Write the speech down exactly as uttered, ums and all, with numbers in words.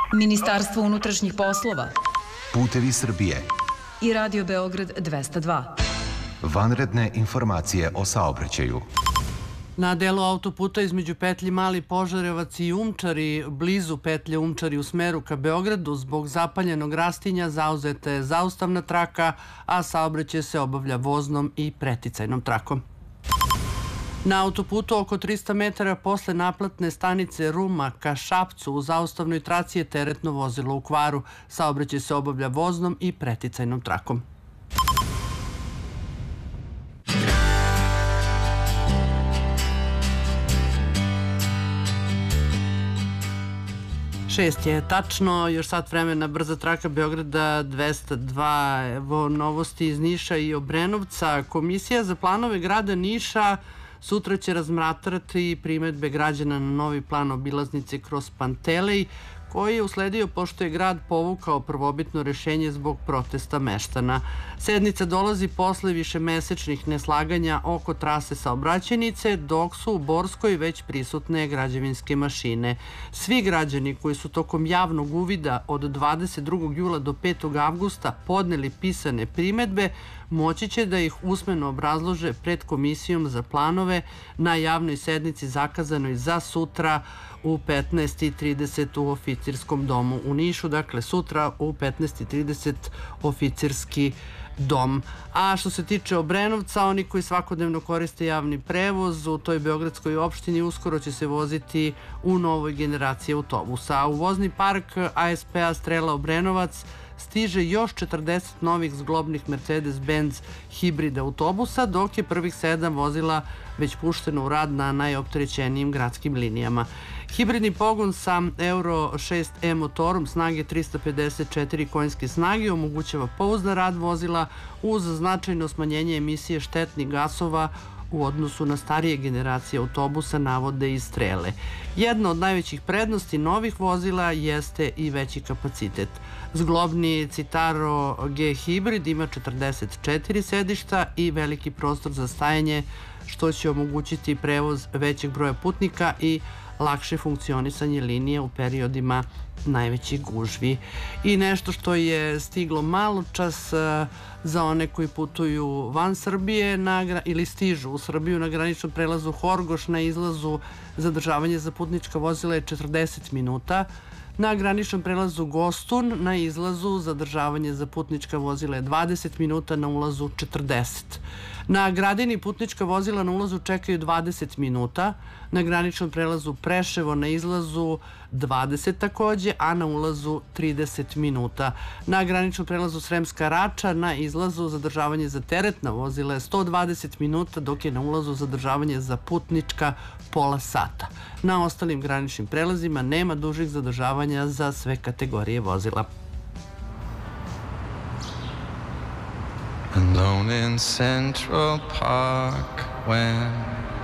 Ministarstvo unutrašnjih poslova, Putevi Srbije i Radio Beograd dvesta dva. Vanredne informacije o saobraćaju. Na delu autoputa između petlji Mali Požarevac i Umčari, blizu petlje Umčari u smeru ka Beogradu, zbog zapaljenog rastinja zauzeta je zaustavna traka, a saobraćaj se obavlja voznom i preticajnom trakom. Na autoputu oko trista metara posle naplatne stanice Ruma ka Šapcu u zaustavnoj traci je teretno vozilo u kvaru. Saobraćaj se obavlja voznom i preticajnom trakom. Šest je tačno, još sat vremena, brza traka Beograda dvesta dva. Evo novosti iz Niša i Obrenovca. Komisija za planove grada Niša sutra će razmatrati primedbe građana na novi plan obilaznice kroz Pantelej, koji je usledio pošto je grad povukao prvobitno rešenje zbog protesta meštana. Sednica dolazi posle višemesečnih neslaganja oko trase saobraćajnice, dok su u Borskoj već prisutne građevinske mašine. Svi građani koji su tokom javnog uvida od dvadeset drugog jula do petog avgusta podneli pisane primedbe, moći će da ih usmeno obrazlože pred Komisijom za planove na javnoj sednici zakazanoj za sutra u petnaest i trideset u Oficirskom domu u Nišu. Dakle, sutra u petnaest i trideset Oficirski dom. A što se tiče Obrenovca, oni koji svakodnevno koriste javni prevoz u toj beogradskoj opštini uskoro će se voziti u novoj generaciji autobusa. U vozni park A S P-a Strela Obrenovac stiže još četrdeset novih zglobnih Mercedes-Benz hibrid autobusa, dok je prvih sedam vozila već pušteno u rad na najopterećenijim gradskim linijama. Hibridni pogon sa Euro šest E motorom snage trista pedeset četiri konjske snage omogućava pouzdan rad vozila uz značajno smanjenje emisije štetnih gasova u odnosu na starije generacije autobusa, navode i Strele. Jedna od najvećih prednosti novih vozila jeste i veći kapacitet. Zglobni Citaro G hibrid ima četrdeset četiri sedišta i veliki prostor za stajanje, što će omogućiti prevoz većeg broja putnika i lakše funkcionisanje linije u periodima najvećih gužvi. I nešto što je stiglo malo čas za one koji putuju van Srbije na, ili stižu u Srbiju na graničnom prelazu Horgoš, na izlazu zadržavanje za putnička vozila je četrdeset minuta. Na graničnom prelazu Gostun na izlazu zadržavanje za putnička vozila je dvadeset minuta, na ulazu četrdeset. Na Gradini putnička vozila na ulazu čekaju dvadeset minuta, na graničnom prelazu Preševo na izlazu dvadeset takođe, a na ulazu trideset minuta. Na graničnom prelazu Sremska Rača na izlazu zadržavanje za teretna vozila je sto dvadeset minuta, dok je na ulazu zadržavanje za putnička pola sata. Na ostalim graničnim prelazima nema dužih zadržavanja za sve kategorije vozila. Alone in Central Park when